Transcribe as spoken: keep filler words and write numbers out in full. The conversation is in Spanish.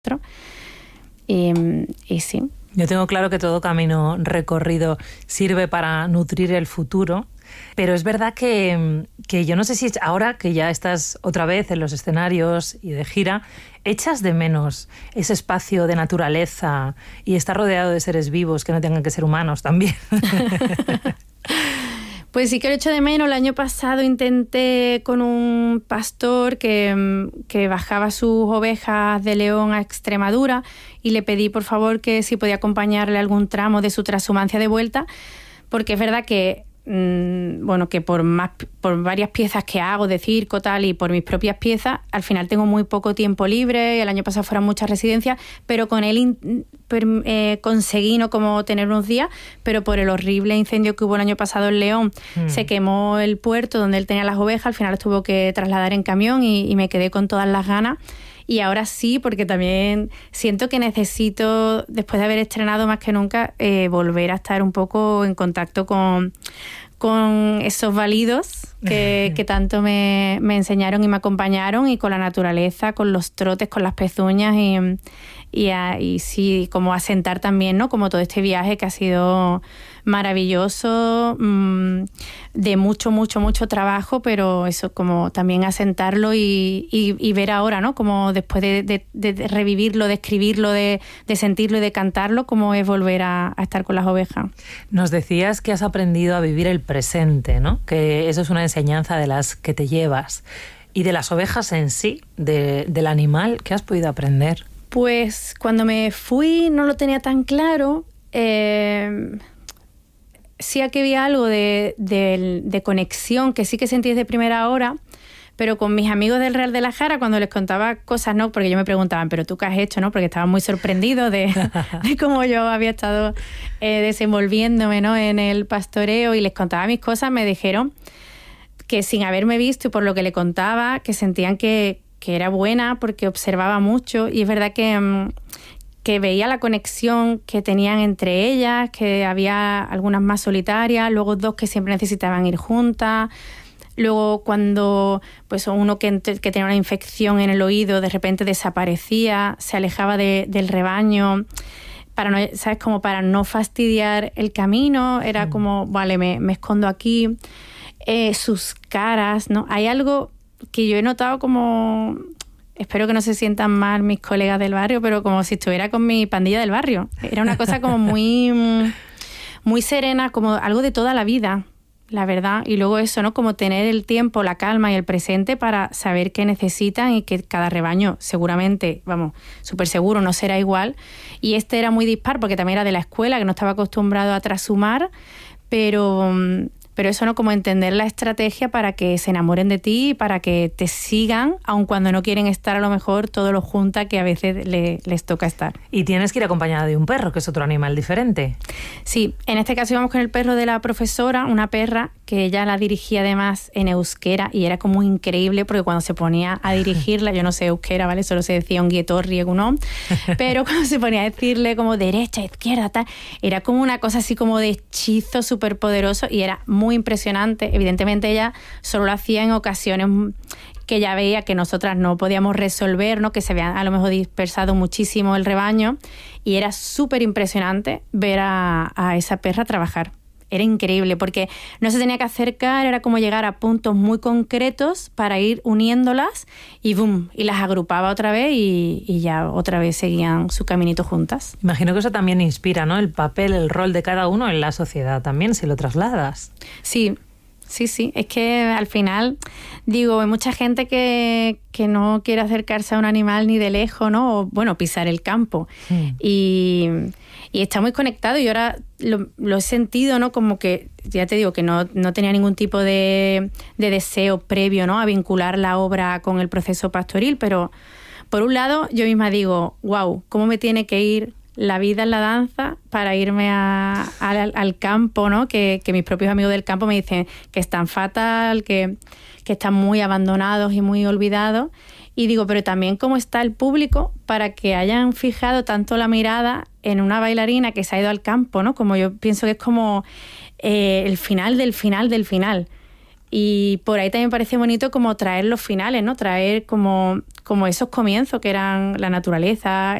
Y, y sí. Yo tengo claro que todo camino recorrido sirve para nutrir el futuro, pero es verdad que, que yo no sé si ahora que ya estás otra vez en los escenarios y de gira, echas de menos ese espacio de naturaleza y estar rodeado de seres vivos que no tengan que ser humanos también. Pues sí que lo echo de menos. El año pasado intenté con un pastor que, que bajaba sus ovejas de León a Extremadura y le pedí por favor que si podía acompañarle algún tramo de su transhumancia de vuelta, porque es verdad que mmm, bueno, que por más por varias piezas que hago de circo tal y por mis propias piezas, al final tengo muy poco tiempo libre. El año pasado fueron muchas residencias, pero con él in, per, eh, conseguí no como tener unos días, pero por el horrible incendio que hubo el año pasado en León, mm. se quemó el puerto donde él tenía las ovejas, al final los tuvo que trasladar en camión y, y me quedé con todas las ganas. Y ahora sí, porque también siento que necesito, después de haber estrenado más que nunca, eh, volver a estar un poco en contacto con, con esos válidos que, que tanto me, me enseñaron y me acompañaron, y con la naturaleza, con los trotes, con las pezuñas y, y, a, y sí, como asentar también, ¿no? Como todo este viaje que ha sido maravilloso, mmm, de mucho, mucho, mucho trabajo, pero eso, como también asentarlo y, y, y ver ahora, ¿no? Como después de, de, de revivirlo, de escribirlo, de, de sentirlo y de cantarlo, cómo es volver a, a estar con las ovejas. Nos decías que has aprendido a vivir el presente, ¿no? Que eso es una enseñanza de las que te llevas. Y de las ovejas en sí, de, del animal, ¿qué has podido aprender? Pues cuando me fui no lo tenía tan claro. Eh... Sí, aquí había algo de, de, de conexión que sí que sentí desde primera hora, pero con mis amigos del Real de la Jara, cuando les contaba cosas, ¿no? Porque ellos me preguntaban, ¿pero tú qué has hecho? ¿No? Porque estaban muy sorprendidos de, de cómo yo había estado eh, desenvolviéndome, ¿no? En el pastoreo, y les contaba mis cosas. Me dijeron que sin haberme visto y por lo que le contaba, que sentían que, que era buena porque observaba mucho, y es verdad que... Um, que veía la conexión que tenían entre ellas, que había algunas más solitarias, luego dos que siempre necesitaban ir juntas, luego cuando pues uno que, que tenía una infección en el oído de repente desaparecía, se alejaba de, del rebaño, para no, ¿sabes? Como para no fastidiar el camino, era como, vale, me, me escondo aquí. Eh, sus caras, ¿no? Hay algo que yo he notado como... Espero que no se sientan mal mis colegas del barrio, pero como si estuviera con mi pandilla del barrio. Era una cosa como muy, muy serena, como algo de toda la vida, la verdad. Y luego eso, ¿no? Como tener el tiempo, la calma y el presente para saber qué necesitan, y que cada rebaño seguramente, vamos, súper seguro no será igual. Y este era muy dispar porque también era de la escuela, que no estaba acostumbrado a trashumar, pero... Pero eso, ¿no? Como entender la estrategia para que se enamoren de ti, para que te sigan, aun cuando no quieren estar a lo mejor todo lo junta que a veces le, les toca estar. Y tienes que ir acompañada de un perro, que es otro animal diferente. Sí, en este caso íbamos con el perro de la profesora, una perra que ella la dirigía además en euskera, y era como increíble porque cuando se ponía a dirigirla, yo no sé euskera, ¿vale? Solo se decía un guietorri, egunon, pero cuando se ponía a decirle como derecha, izquierda, tal, era como una cosa así como de hechizo súper poderoso, y era muy impresionante. Evidentemente ella solo lo hacía en ocasiones que ya veía que nosotras no podíamos resolver, ¿no? Que se había a lo mejor dispersado muchísimo el rebaño, y era súper impresionante ver a, a esa perra trabajar. Era increíble porque no se tenía que acercar, era como llegar a puntos muy concretos para ir uniéndolas y ¡boom! Y las agrupaba otra vez y, y ya otra vez seguían su caminito juntas. Imagino que eso también inspira, ¿no? El papel, el rol de cada uno en la sociedad también, si lo trasladas. Sí, sí, sí. Es que al final, digo, hay mucha gente que, que no quiere acercarse a un animal ni de lejos, ¿no? O, bueno, pisar el campo. Mm. Y... Y está muy conectado, y ahora lo, lo he sentido, ¿no? Como que, ya te digo, que no, no tenía ningún tipo de, de deseo previo, ¿no? A vincular la obra con el proceso pastoril, pero por un lado yo misma digo, wow, ¿cómo me tiene que ir la vida en la danza para irme a, a, al campo, ¿no? Que, que mis propios amigos del campo me dicen que están fatal, que, que están muy abandonados y muy olvidados. Y digo, pero también cómo está el público para que hayan fijado tanto la mirada en una bailarina que se ha ido al campo, ¿no? Como yo pienso que es como eh, el final del final del final. Y por ahí también me parece bonito como traer los finales, ¿no? Traer como, como esos comienzos que eran la naturaleza,